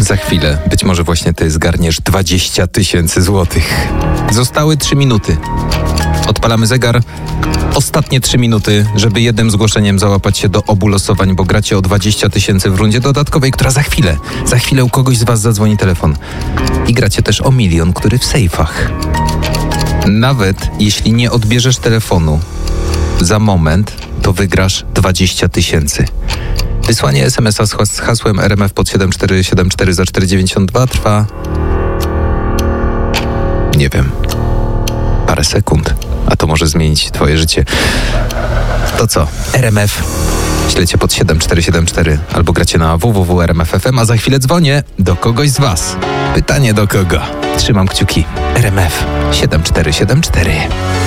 Za chwilę być może właśnie ty zgarniesz 20 000 złotych. Zostały 3 minuty. Odpalamy zegar. Ostatnie 3 minuty, żeby jednym zgłoszeniem załapać się do obu losowań, bo gracie o 20 000 w rundzie dodatkowej, która za chwilę u kogoś z was zadzwoni telefon. I gracie też o 1 000 000, który w sejfach. Nawet jeśli nie odbierzesz telefonu za moment, to wygrasz 20 000. Wysłanie SMS-a z hasłem RMF pod 7474 za 4,92 trwa... nie wiem... parę sekund, a to może zmienić twoje życie. To co? RMF. Śledźcie pod 7474 albo gracie na www.rmf.fm, a za chwilę dzwonię do kogoś z was. Pytanie do kogo? Trzymam kciuki. RMF 7474.